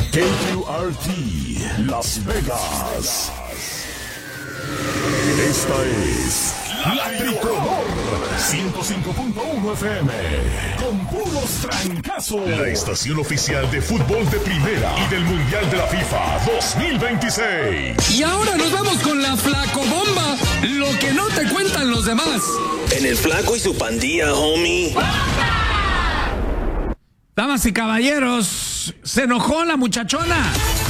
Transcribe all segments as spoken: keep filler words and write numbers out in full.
K Q R T, Las Vegas. Esta es La Tricolor, ciento cinco punto uno F M, con puros trancazos. La estación oficial de fútbol de primera y del Mundial de la FIFA dos mil veintiséis. Y ahora nos vamos con la Flacobomba, lo que no te cuentan los demás. En el Flaco y su pandilla, homie. Damas y caballeros, se enojó la muchachona.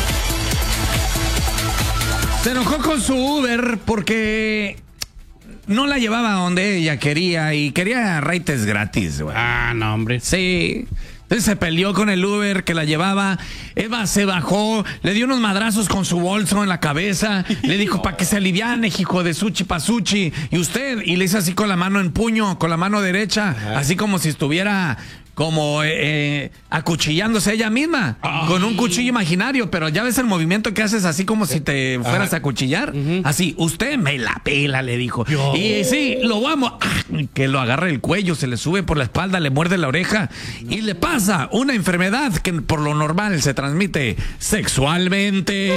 Se enojó con su Uber porque no la llevaba donde ella quería y quería rates gratis, güey. Ah, no, hombre. Sí. Entonces se peleó con el Uber que la llevaba. Eva se bajó, le dio unos madrazos con su bolso en la cabeza. Le dijo, para que se aliviane, hijo de suchi pasuchi. Y usted, y le hizo así con la mano en puño, con la mano derecha, ajá, así como si estuviera como eh, eh, acuchillándose ella misma, ay, con un cuchillo imaginario. Pero ya ves el movimiento que haces así como si te fueras, ajá, a acuchillar. Uh-huh. Así, usted me la pela, le dijo. Yo. Y sí, lo vamos, ah, que lo agarra el cuello, se le sube por la espalda, le muerde la oreja y le pasa una enfermedad que por lo normal se transmite sexualmente.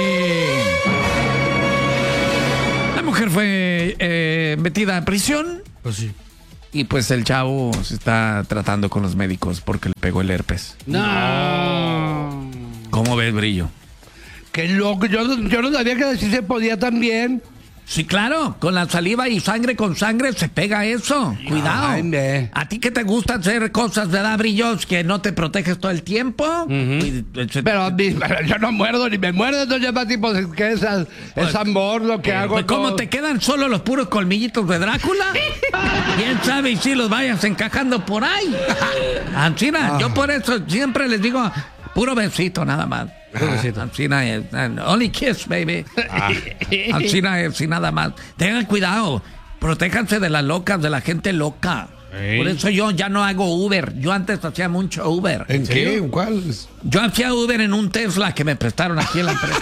La mujer fue eh, metida a prisión. Pues sí. Y pues el chavo se está tratando con los médicos porque le pegó el herpes. No. ¿Cómo ves, Brillo? Qué loco, yo, yo no sabía que así se podía también. Sí, claro, con la saliva y sangre con sangre se pega eso. Cuidado. Ay, me. ¿A ti que te gusta hacer cosas, verdad, Brillos, que no te proteges todo el tiempo? Uh-huh. Pero, pero yo no muerdo ni me muerdo, entonces ya tipo que es, es amor lo que eh, hago. Pues ¿cómo todo? Te quedan solo los puros colmillitos de Drácula? ¿Quién sabe y si los vayas encajando por ahí? Ancina, ah. yo por eso siempre les digo, puro besito nada más. Ancina es, only kiss, baby. Ah. Ancina es, y nada más. Tengan cuidado, protéjanse de las locas, de la gente loca. ¿Eh? Por eso yo ya no hago Uber. Yo antes hacía mucho Uber. ¿En qué? ¿En cuál? Yo hacía Uber en un Tesla que me prestaron aquí en la empresa.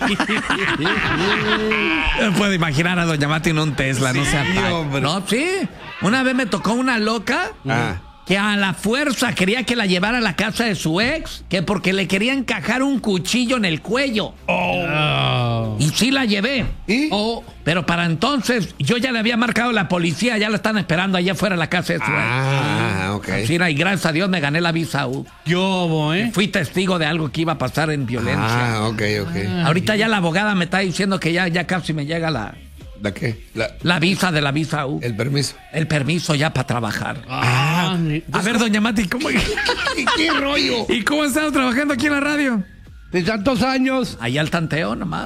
No puedo imaginar a doña Mati en un Tesla, sí, no sea tal. No, sí. Una vez me tocó una loca. Ah. Que a la fuerza quería que la llevara a la casa de su ex, que porque le quería encajar un cuchillo en el cuello. Oh. Y sí la llevé. ¿Y? Oh, pero para entonces yo ya le había marcado a la policía, ya la están esperando allá afuera de la casa de su ex. Ah, ok. Sí, y gracias a Dios me gané la visa U. Yo, ¿eh? Fui testigo de algo que iba a pasar en violencia. Ah, ok, ok. Ah, ahorita ya la abogada me está diciendo que ya, ya casi me llega la... ¿La qué? La, la visa de la visa U. El permiso. El permiso ya para trabajar. Ah, a ver, doña Mati, ¿cómo? ¿Qué, ¿Qué rollo? ¿Y cómo ha estado trabajando aquí en la radio? De tantos años. Ahí al tanteo nomás.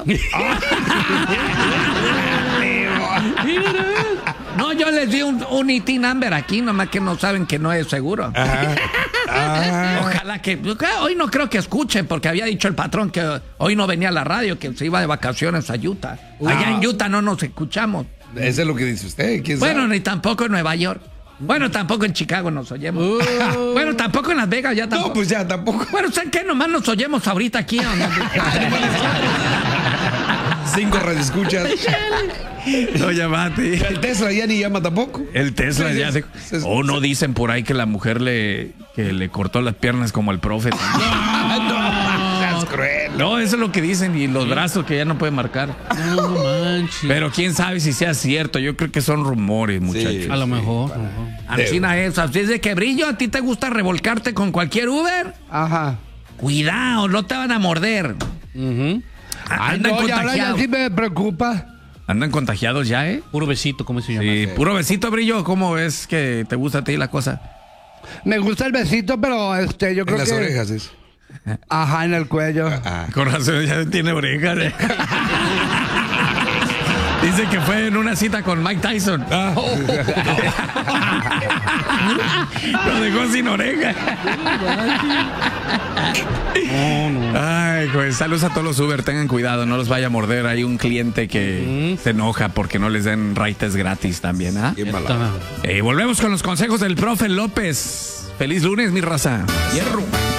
No, yo les di un, un I T number aquí, nomás que no saben que no es seguro. Ajá. Ah. Ojalá que... Hoy no creo que escuchen, porque había dicho el patrón que hoy no venía a la radio, que se iba de vacaciones a Utah. Uh. Allá en Utah no nos escuchamos. Eso es lo que dice usted. ¿Quién bueno, sabe? Ni tampoco en Nueva York. Bueno, tampoco en Chicago nos oyemos. Uh. Bueno, tampoco en Las Vegas ya tampoco. No, pues ya tampoco. Bueno, ¿saben qué? Nomás nos oyemos ahorita aquí. Cinco radioescuchas. No llamaste. El Tesla ya ni llama tampoco. El Tesla sí, ya se... O no dicen por ahí que la mujer le, que le cortó las piernas como el profe. No, no, seas cruel. No, eso es lo que dicen. Y los brazos que ya no pueden marcar. No manches. Pero quién sabe si sea cierto. Yo creo que son rumores, muchachos. Sí, a lo mejor. Ancina eso. Así es de que, Brillo, ¿a ti te gusta revolcarte con cualquier Uber? Ajá. Cuidado, no te van a morder. Uh-huh. Ay, no, y ahora ya sí me preocupa. Andan contagiados ya, ¿eh? Puro besito, ¿cómo se llama? Sí, puro besito, Brillo. ¿Cómo ves que te gusta a ti la cosa? Me gusta el besito, pero este, yo creo que... En las orejas, es. Ajá, en el cuello. Ah. Con razón, ya tiene orejas. ¿eh? Dice que fue en una cita con Mike Tyson. Ah. Oh. Lo dejó sin oreja. No, no. Ay, pues saludos a todos los Uber, tengan cuidado, no los vaya a morder. Hay un cliente que mm. se enoja porque no les den rates gratis también, ¿ah? ¿eh? Eh, volvemos con los consejos del profe López. Feliz lunes, mi raza. Hierro.